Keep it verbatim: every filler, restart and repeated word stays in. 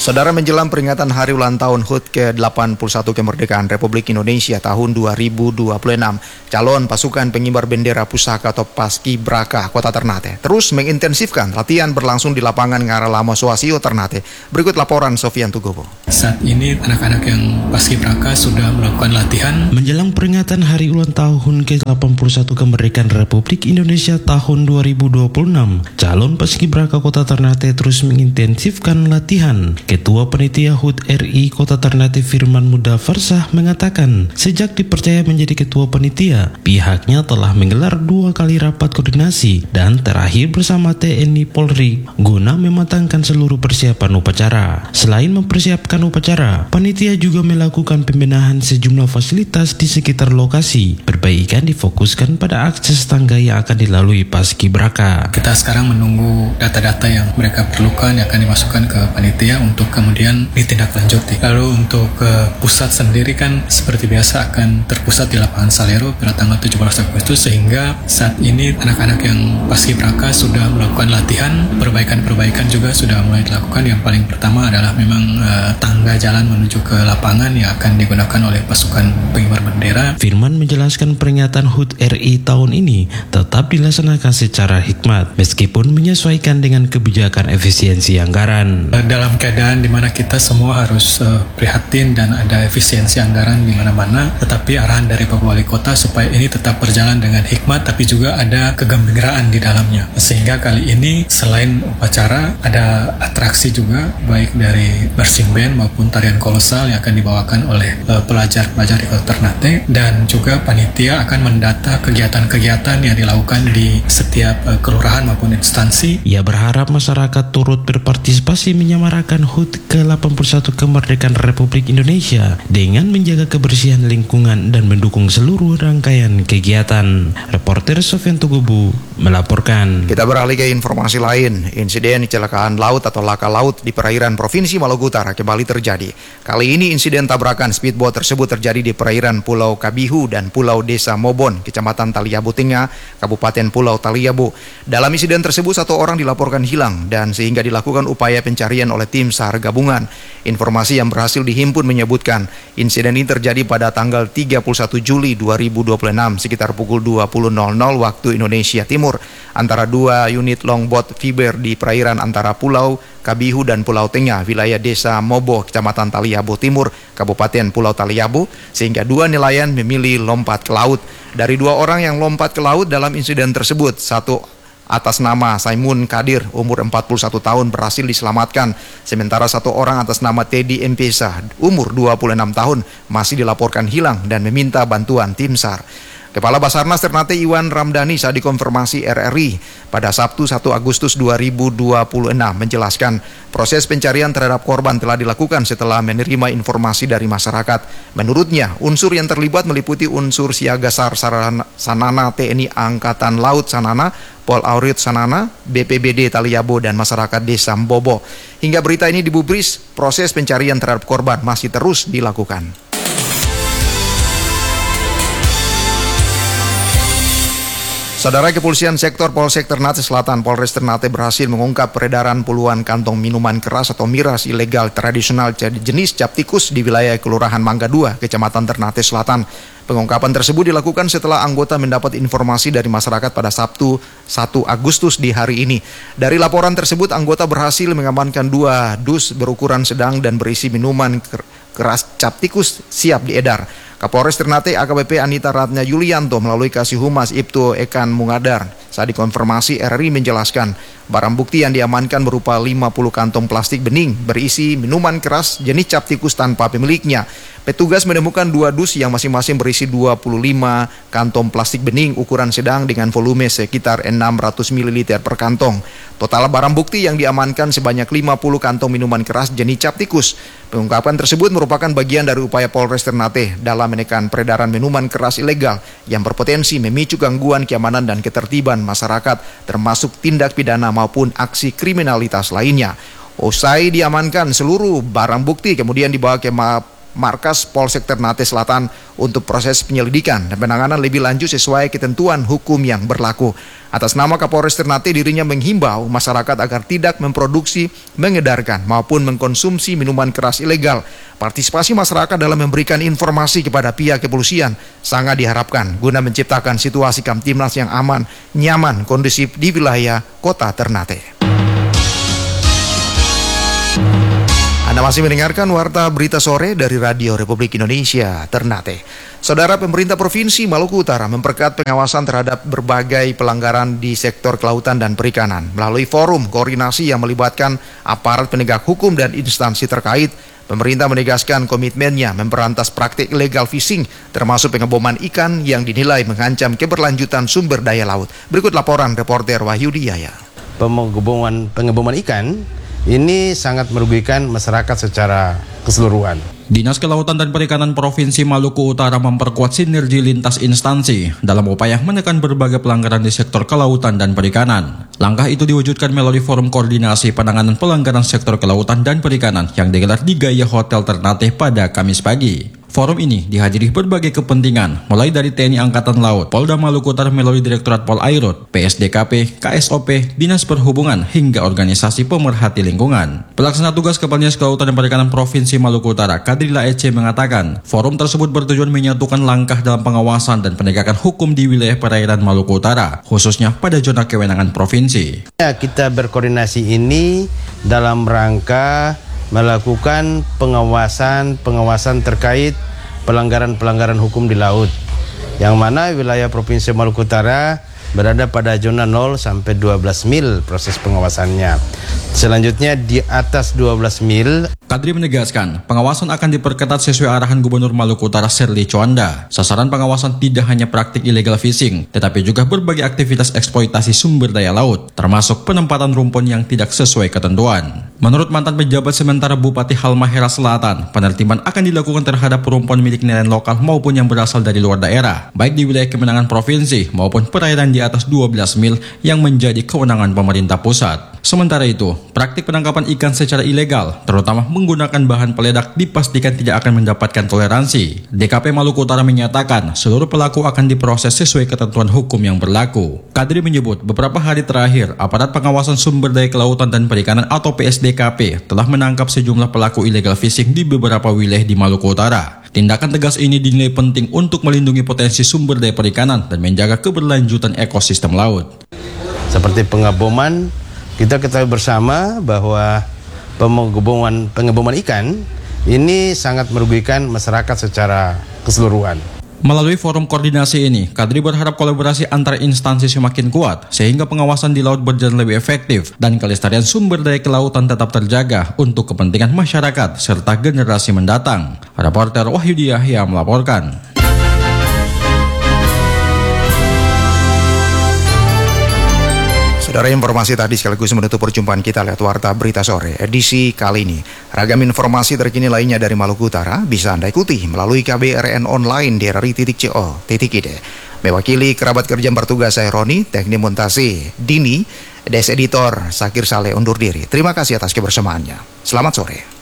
Saudara, menjelang peringatan Hari Ulang Tahun H U T ke delapan puluh satu Kemerdekaan Republik Indonesia tahun dua ribu dua puluh enam, calon pasukan pengibar bendera pusaka atau Paskibraka Kota Ternate terus mengintensifkan latihan berlangsung di lapangan Ngaralamo Suasio Ternate. Berikut laporan Sofian Tugobo. Saat ini anak-anak yang Paskibraka sudah melakukan latihan menjelang peringatan Hari Ulang Tahun ke delapan puluh satu Kemerdekaan Republik Indonesia tahun dua ribu dua puluh enam. Calon Paskibraka Kota Ternate terus mengintensifkan latihan. Ketua Panitia H U T R I Kota Ternate Firman Mudafarsah mengatakan, sejak dipercaya menjadi Ketua Panitia, pihaknya telah menggelar dua kali rapat koordinasi dan terakhir bersama T N I Polri guna mematangkan seluruh persiapan upacara. Selain mempersiapkan upacara, panitia juga melakukan pembenahan sejumlah fasilitas di sekitar lokasi. Perbaikan difokuskan pada akses tangga yang akan dilalui Paskibraka. Kita sekarang menunggu data-data yang mereka perlukan yang akan dimasukkan ke panitia untuk kemudian ditindaklanjuti. Lalu untuk ke pusat sendiri kan seperti biasa akan terpusat di lapangan Salero pada tanggal tujuh belas Agustus, sehingga saat ini anak-anak yang Paskibraka sudah melakukan latihan, perbaikan-perbaikan juga sudah mulai dilakukan. Yang paling pertama adalah memang uh, tangga jalan menuju ke lapangan yang akan digunakan oleh pasukan pengibar bendera. Firman menjelaskan peringatan H U T R I tahun ini tetap dilaksanakan secara hikmat meskipun menyesuaikan dengan kebijakan efisiensi anggaran. Uh, dalam keadaan di mana kita semua harus uh, prihatin dan ada efisiensi anggaran di mana-mana, tetapi arahan dari Pak Wali Kota supaya ini tetap berjalan dengan hikmat, tapi juga ada kegembiraan di dalamnya. Sehingga kali ini selain upacara ada atraksi juga, baik dari marching band maupun tarian kolosal yang akan dibawakan oleh uh, pelajar-pelajar di Kota Ternate, dan juga panitia akan mendata kegiatan-kegiatan yang dilakukan di setiap uh, kelurahan maupun instansi. Ia berharap masyarakat turut berpartisipasi menyemarakan H U T ke delapan puluh satu Kemerdekaan Republik Indonesia dengan menjaga kebersihan lingkungan dan mendukung seluruh rangkaian kegiatan. Reporter Sofian Tugobo melaporkan. Kita beralih ke informasi lain. Insiden kecelakaan laut atau laka laut di perairan Provinsi Maluku Utara kembali terjadi. Kali ini insiden tabrakan speedboat tersebut terjadi di perairan Pulau Kabihu dan Pulau Desa Mobon, Kecamatan Taliabu Tengah, Kabupaten Pulau Taliabu. Dalam insiden tersebut satu orang dilaporkan hilang dan sehingga dilakukan upaya pencarian oleh tim SAR gabungan. Informasi yang berhasil dihimpun menyebutkan insiden ini terjadi pada tanggal tiga puluh satu Juli dua ribu dua puluh enam sekitar pukul dua puluh nol nol waktu Indonesia Timur antara dua unit longboat fiber di perairan antara Pulau Kabihu dan Pulau Tengah, wilayah Desa Mobo, Kecamatan Taliabu Timur, Kabupaten Pulau Taliabu, sehingga dua nelayan memilih lompat ke laut. Dari dua orang yang lompat ke laut dalam insiden tersebut, satu atas nama Saimun Kadir, umur empat puluh satu tahun, berhasil diselamatkan. Sementara satu orang atas nama Teddy Empesa, umur dua puluh enam tahun, masih dilaporkan hilang dan meminta bantuan tim SAR. Kepala Basarnas Ternate Iwan Ramdhani saat dikonfirmasi R R I pada Sabtu satu Agustus dua ribu dua puluh enam menjelaskan proses pencarian terhadap korban telah dilakukan setelah menerima informasi dari masyarakat. Menurutnya, unsur yang terlibat meliputi unsur Siaga SAR Sanana T N I Angkatan Laut Sanana, Pol Aurit Sanana, B P B D Taliabu, dan masyarakat Desa Mbobo. Hingga berita ini dibubris, proses pencarian terhadap korban masih terus dilakukan. Saudara, Kepolisian Sektor Polsek Ternate Selatan Polres Ternate berhasil mengungkap peredaran puluhan kantong minuman keras atau miras ilegal tradisional jenis cap tikus di wilayah Kelurahan Mangga dua, Kecamatan Ternate Selatan. Pengungkapan tersebut dilakukan setelah anggota mendapat informasi dari masyarakat pada Sabtu satu Agustus di hari ini. Dari laporan tersebut, anggota berhasil mengamankan dua dus berukuran sedang dan berisi minuman keras cap tikus siap diedar. Kapolres Ternate A K B P Anita Ratna Yulianto melalui Kasih Humas Ibtu Ekan Mungadar saat dikonfirmasi R R I menjelaskan barang bukti yang diamankan berupa lima puluh kantong plastik bening berisi minuman keras jenis cap tikus tanpa pemiliknya. Petugas menemukan dua dus yang masing-masing berisi dua puluh lima kantong plastik bening ukuran sedang dengan volume sekitar enam ratus mililiter per kantong. Total barang bukti yang diamankan sebanyak lima puluh kantong minuman keras jenis cap tikus. Pengungkapan tersebut merupakan bagian dari upaya Polres Ternate dalam menekan peredaran minuman keras ilegal yang berpotensi memicu gangguan keamanan dan ketertiban masyarakat, termasuk tindak pidana maupun aksi kriminalitas lainnya. Usai diamankan seluruh barang bukti kemudian dibawa ke markas Polsek Ternate Selatan untuk proses penyelidikan dan penanganan lebih lanjut sesuai ketentuan hukum yang berlaku. Atas nama Kapolres Ternate, dirinya menghimbau masyarakat agar tidak memproduksi, mengedarkan maupun mengkonsumsi minuman keras ilegal. Partisipasi masyarakat dalam memberikan informasi kepada pihak kepolisian sangat diharapkan guna menciptakan situasi Kamtibnas yang aman, nyaman, kondusif di wilayah Kota Ternate. Anda masih mendengarkan Warta Berita Sore dari Radio Republik Indonesia Ternate. Saudara, pemerintah Provinsi Maluku Utara memperketat pengawasan terhadap berbagai pelanggaran di sektor kelautan dan perikanan melalui forum koordinasi yang melibatkan aparat penegak hukum dan instansi terkait. Pemerintah menegaskan komitmennya memberantas praktik illegal fishing, termasuk pengeboman ikan yang dinilai mengancam keberlanjutan sumber daya laut. Berikut laporan reporter Wahyudi Yaya. Pengeboman pengeboman ikan ini sangat merugikan masyarakat secara keseluruhan. Dinas Kelautan dan Perikanan Provinsi Maluku Utara memperkuat sinergi lintas instansi dalam upaya menekan berbagai pelanggaran di sektor kelautan dan perikanan. Langkah itu diwujudkan melalui forum koordinasi penanganan pelanggaran sektor kelautan dan perikanan yang digelar di Gaya Hotel Ternate pada Kamis pagi. Forum ini dihadiri berbagai kepentingan, mulai dari T N I Angkatan Laut, Polda Maluku Utara melalui Direktorat Polairut, P S D K P, K S O P, Dinas Perhubungan, hingga organisasi pemerhati lingkungan. Pelaksana tugas Kepala Dinas Kelautan dan Perikanan Provinsi Maluku Utara, Kadrila Ece mengatakan, forum tersebut bertujuan menyatukan langkah dalam pengawasan dan penegakan hukum di wilayah perairan Maluku Utara, khususnya pada zona kewenangan provinsi. Ya, kita berkoordinasi ini dalam rangka melakukan pengawasan-pengawasan terkait pelanggaran-pelanggaran hukum di laut, yang mana wilayah Provinsi Maluku Utara berada pada zona nol sampai dua belas mil proses pengawasannya. Selanjutnya di atas dua belas mil. Kadri menegaskan, pengawasan akan diperketat sesuai arahan Gubernur Maluku Utara Serli Chowanda. Sasaran pengawasan tidak hanya praktik illegal fishing, tetapi juga berbagai aktivitas eksploitasi sumber daya laut, termasuk penempatan rumpun yang tidak sesuai ketentuan. Menurut mantan pejabat sementara Bupati Halmahera Selatan, penertiban akan dilakukan terhadap rumpun milik nelayan lokal maupun yang berasal dari luar daerah, baik di wilayah kemenangan provinsi maupun perairan di atas dua belas mil yang menjadi kewenangan pemerintah pusat. Sementara itu, praktik penangkapan ikan secara ilegal, terutama menggunakan bahan peledak, dipastikan tidak akan mendapatkan toleransi. D K P Maluku Utara menyatakan seluruh pelaku akan diproses sesuai ketentuan hukum yang berlaku. Kadri menyebut beberapa hari terakhir, aparat pengawasan sumber daya kelautan dan perikanan atau P S D K P telah menangkap sejumlah pelaku illegal fishing di beberapa wilayah di Maluku Utara. Tindakan tegas ini dinilai penting untuk melindungi potensi sumber daya perikanan dan menjaga keberlanjutan ekosistem laut. Seperti pengeboman, kita ketahui bersama bahwa pengeboman pengeboman ikan ini sangat merugikan masyarakat secara keseluruhan. Melalui forum koordinasi ini, Kadri berharap kolaborasi antar instansi semakin kuat sehingga pengawasan di laut berjalan lebih efektif dan kelestarian sumber daya kelautan tetap terjaga untuk kepentingan masyarakat serta generasi mendatang. Reporter Wahyudi Yahya melaporkan. Saudara, informasi tadi sekaligus menutup perjumpaan kita lewat Warta Berita Sore edisi kali ini. Ragam informasi terkini lainnya dari Maluku Utara bisa Anda ikuti melalui K B R N online di r r i titik co titik i d. Mewakili kerabat kerja bertugas saya Roni, teknik montase Dini, Des Editor Sakir Saleh undur diri. Terima kasih atas kebersamaannya. Selamat sore.